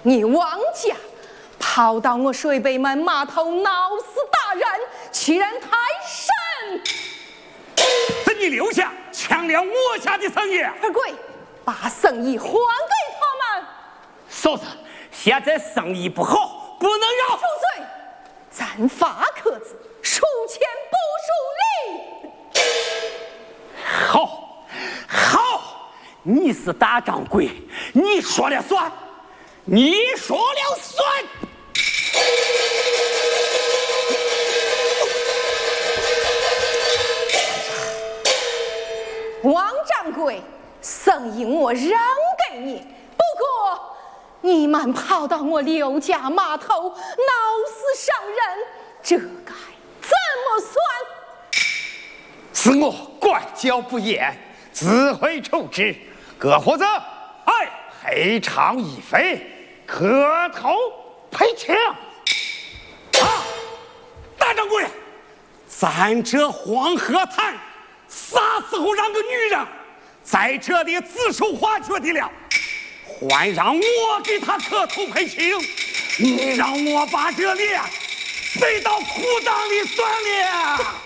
你王家跑到我水北门码头闹死大人，欺人太甚！ 是你留下强了我家的生意。 二贵，把生意还给他们。 嫂子，现在生意不好，不能让。 住嘴！咱发客子，数钱不数利。 好，好，你是大掌柜，你说了算，你说了算。 王掌柜，生意我让给你，不过你们跑到我刘家码头闹死伤人，这该怎么算？ 是我管教不严，自会处置。各伙子， 哎， 赔偿一费，磕头赔钱。 啊，大掌柜，咱这黄河滩啥时候让个女人在这里指手画脚的了？还让我给她磕头赔情，你让我把这脸塞到裤裆里算了。